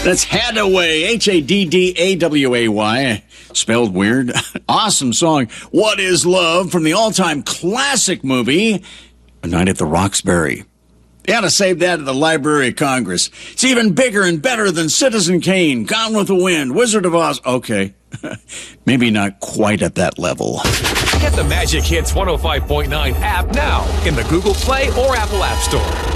That's Haddaway, Haddaway, spelled weird. Awesome song, What Is Love, from the all-time classic movie, A Night at the Roxbury. You ought to save that at the Library of Congress. It's even bigger and better than Citizen Kane, Gone with the Wind, Wizard of Oz. Okay, maybe not quite at that level. Get the Magic Hits 105.9 app now in the Google Play or Apple App Store.